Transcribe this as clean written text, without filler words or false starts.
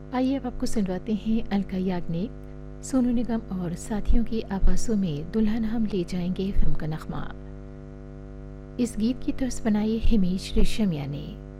आइए अब आपको सुनवाते हैं अलका याग्निक, सोनू निगम और साथियों की आवाज़ों में दुल्हन हम ले जाएंगे फिल्म का नगमा। इस गीत की तर्ज बनाई हिमेश रेशमिया ने।